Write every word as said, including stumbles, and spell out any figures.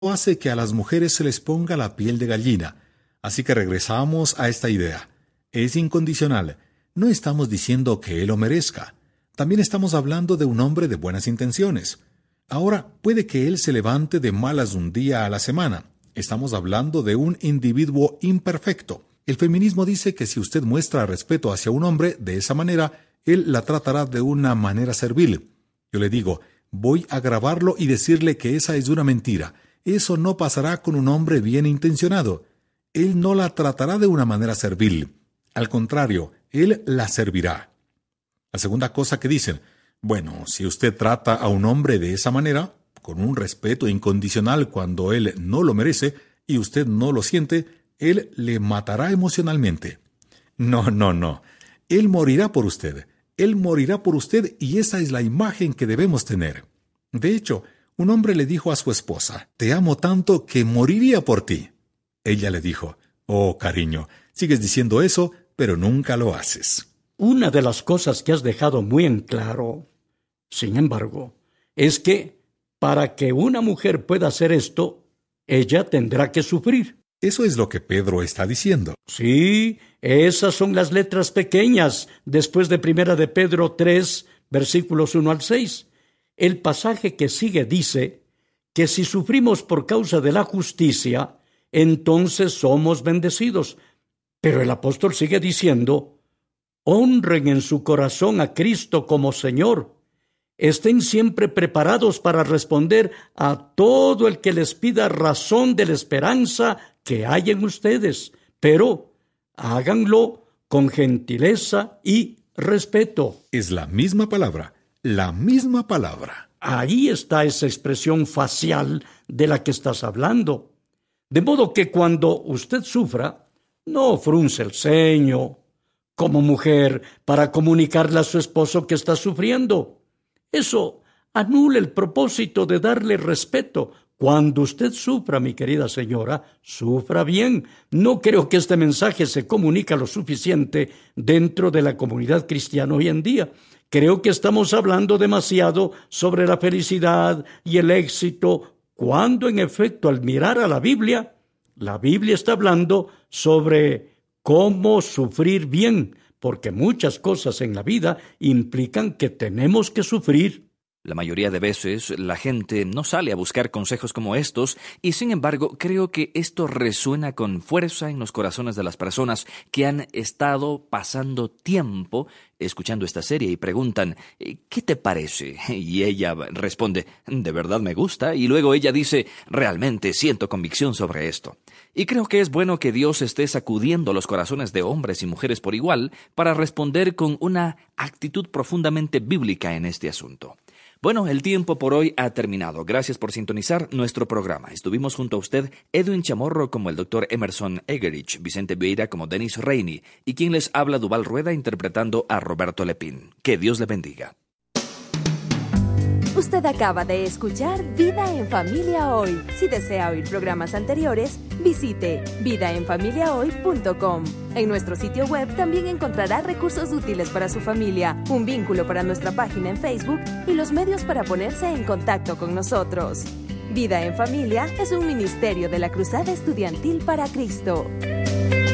hace que a las mujeres se les ponga la piel de gallina. Así que regresamos a esta idea. Es incondicional. No estamos diciendo que él lo merezca. También estamos hablando de un hombre de buenas intenciones. Ahora, puede que él se levante de malas un día a la semana. Estamos hablando de un individuo imperfecto. El feminismo dice que si usted muestra respeto hacia un hombre de esa manera, él la tratará de una manera servil. Yo le digo, voy a grabarlo y decirle que esa es una mentira. Eso no pasará con un hombre bien intencionado. Él no la tratará de una manera servil. Al contrario, él la servirá. La segunda cosa que dicen, bueno, si usted trata a un hombre de esa manera, con un respeto incondicional cuando él no lo merece y usted no lo siente, él le matará emocionalmente. No, no, no. Él morirá por usted. Él morirá por usted y esa es la imagen que debemos tener. De hecho, un hombre le dijo a su esposa, te amo tanto que moriría por ti. Ella le dijo, oh, cariño, sigues diciendo eso, pero nunca lo haces. Una de las cosas que has dejado muy en claro, sin embargo, es que para que una mujer pueda hacer esto, ella tendrá que sufrir. Eso es lo que Pedro está diciendo. Sí, esas son las letras pequeñas después de Primera de Pedro tres, versículos uno al seis. El pasaje que sigue dice que si sufrimos por causa de la justicia, entonces somos bendecidos. Pero el apóstol sigue diciendo, honren en su corazón a Cristo como Señor. Estén siempre preparados para responder a todo el que les pida razón de la esperanza que hay en ustedes, pero háganlo con gentileza y respeto. Es la misma palabra, la misma palabra. Ahí está esa expresión facial de la que estás hablando. De modo que cuando usted sufra, no frunce el ceño como mujer para comunicarle a su esposo que está sufriendo. Eso anula el propósito de darle respeto. Cuando usted sufra, mi querida señora, sufra bien. No creo que este mensaje se comunica lo suficiente dentro de la comunidad cristiana hoy en día. Creo que estamos hablando demasiado sobre la felicidad y el éxito, cuando en efecto al mirar a la Biblia, la Biblia está hablando sobre cómo sufrir bien, porque muchas cosas en la vida implican que tenemos que sufrir. La mayoría de veces la gente no sale a buscar consejos como estos y sin embargo creo que esto resuena con fuerza en los corazones de las personas que han estado pasando tiempo escuchando esta serie y preguntan, ¿qué te parece? Y ella responde, de verdad me gusta, y luego ella dice, realmente siento convicción sobre esto. Y creo que es bueno que Dios esté sacudiendo los corazones de hombres y mujeres por igual para responder con una actitud profundamente bíblica en este asunto. Bueno, el tiempo por hoy ha terminado. Gracias por sintonizar nuestro programa. Estuvimos junto a usted Edwin Chamorro como el doctor Emerson Egerich, Vicente Vieira como Dennis Reini y quien les habla Duval Rueda interpretando a Roberto Lepín. Que Dios le bendiga. Usted acaba de escuchar Vida en Familia Hoy. Si desea oír programas anteriores, visite vida en familia hoy punto com. En nuestro sitio web también encontrará recursos útiles para su familia, un vínculo para nuestra página en Facebook y los medios para ponerse en contacto con nosotros. Vida en Familia es un ministerio de la Cruzada Estudiantil para Cristo.